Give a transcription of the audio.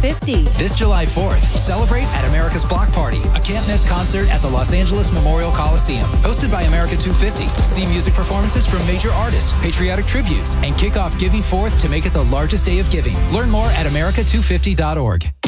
250. This July 4th, celebrate at America's Block Party, a can't-miss concert at the Los Angeles Memorial Coliseum. Hosted by America 250. See music performances from major artists, patriotic tributes, and kick off Giving Forth to make it the largest day of giving. Learn more at America250.org.